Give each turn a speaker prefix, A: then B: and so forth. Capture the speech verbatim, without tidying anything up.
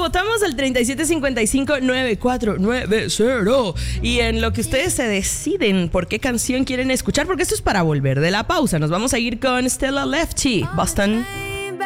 A: votamos al treinta y siete cincuenta y cinco noventa y cuatro noventa. Y en lo que ustedes se deciden por qué canción quieren escuchar, porque esto es para volver de la pausa. Nos vamos a ir con Stella Lefty, Boston.